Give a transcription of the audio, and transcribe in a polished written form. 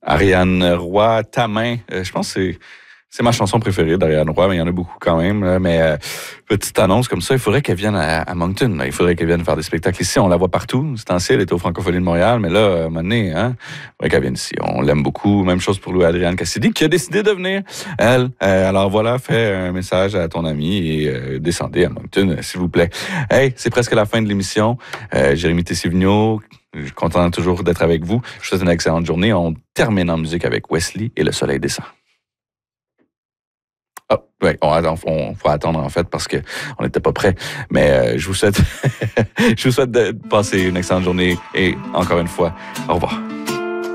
Ariane Roy, Ta main. Je pense que c'est ma chanson préférée d'Ariane Roy, mais il y en a beaucoup quand même. Là. Mais petite annonce comme ça, il faudrait qu'elle vienne à Moncton. Là. Il faudrait qu'elle vienne faire des spectacles ici. On la voit partout. C'est ancien, elle est au Francophonie de Montréal, mais là, à un moment donné, il faudrait qu'elle vienne ici. On l'aime beaucoup. Même chose pour Louis-Adrienne Cassidy, qui a décidé de venir. Elle, alors voilà, fais un message à ton ami et descendez à Moncton, s'il vous plaît. Hey, c'est presque la fin de l'émission. Jérémy Tessé-Vigneault, je suis content toujours d'être avec vous. Je vous souhaite une excellente journée. On termine en musique avec Wesley et Le soleil descend. Ah, oui, on faut attendre en fait parce que on n'était pas prêt. Mais je vous souhaite de passer une excellente journée et encore une fois, au revoir.